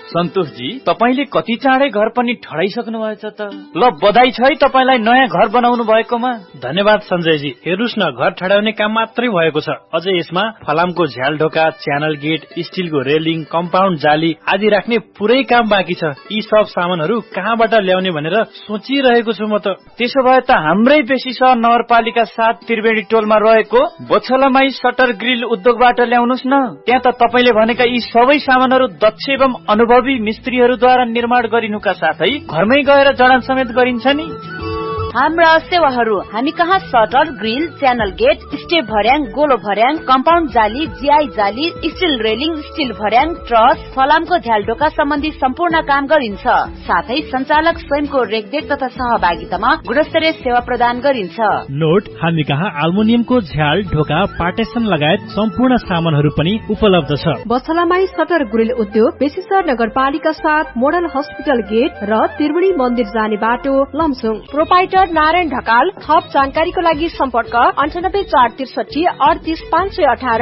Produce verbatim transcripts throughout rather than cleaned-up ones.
सन्तोषजी, तपाईले कति चाँडै घर पनि ठडाइसक्नु भएछ त। ल बधाई छ है तपाईलाई नयाँ घर बनाउनु भएकोमा। धन्यवाद सञ्जयजी। हेर्नुस् न, घर ठडाउने काम मात्रै भएको छ, अझै यसमा फलामको झ्याल ढोका, च्यानल गेट, स्टिलको रेलिङ, कम्पाउन्ड जाली आदि राख्ने पुरै काम बाँकी छ। यी सब सामानहरू कहाँबाट ल्याउने भनेर सोचिरहेको छु म त। त्यसो भए त हाम्रै बेसी सहर नगरपालिका सात त्रिवेणी टोलमा रहेको बोछलमाई सटर ग्रिल उद्योगबाट ल्याउनुस् न। त्यहाँ त तपाईले भनेका यी सबै सामानहरू दक्ष एवं अनुभवी मिस्त्रीहरूद्वारा निर्माण गरिनुका साथै घरमै गएर जडान समेत गरिन्छ नि। हाम्रा सेवाहरू हामी कहाँ shutter grill, channel get, step भर्याङ, गोलो भर्याङ, कम्पाउन्ड जाली, जिआई जाली, स्टिल रेलिङ, स्टिल भर्याङ, ट्रस, फलामको झ्यालडोका सम्बन्धी सम्पूर्ण काम गरिन्छ। साथै सञ्चालक स्वयंको रेखदेख तथा सहभागितामा गुणस्तरीय सेवा प्रदान गरिन्छ। नोट, हामी कहाँ आल्मुनियमको झ्याल ढोका, पार्टेसन लगायत सम्पूर्ण सामानहरू पनि उपलब्ध छ। बछलामाई सटर ग्रिल उद्योग बेसीसर नगरपालिका साथ मोडल हस्पिटल गेट र त्रिवेणी मन्दिर जाने बाटो, लमसुङ। प्रोपाइटर नारायण ढकाल। थप जानकारीको लागि सम्पर्क अन्ठानब्बे चार त्रिसठी अडतिस पाँच सय अठार।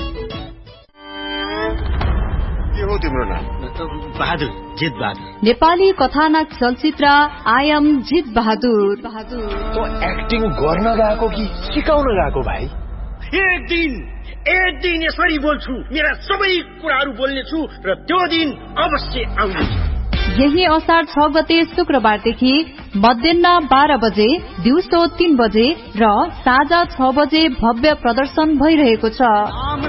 के हो तिम्रो नाम? बहादुर, जित बहादुर। नेपाली कथानक चलचित्र आई एम जित बहादुर। बहादुर तो एक्टिङ गर्न गएको कि सिकाउन गएको भाइ? एक दिन एक दिन यसरी बोल्छु, मेरा सबै कुराहरू बोल्ने छु र त्यो दिन अवश्य आउनेछ। यही असार छ गते शुक्रबारदेखि मध्याह बाह्र बजे, दिउँसो तीन बजे र साँझ छ बजे भव्य प्रदर्शन भइरहेको छ।